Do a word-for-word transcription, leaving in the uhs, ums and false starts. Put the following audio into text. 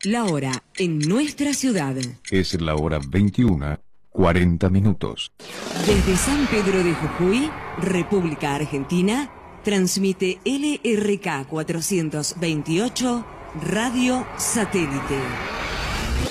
La hora en nuestra ciudad. Es la hora veintiuna, cuarenta minutos. Desde San Pedro de Jujuy, República Argentina, transmite L R K cuatrocientos veintiocho Radio Satélite.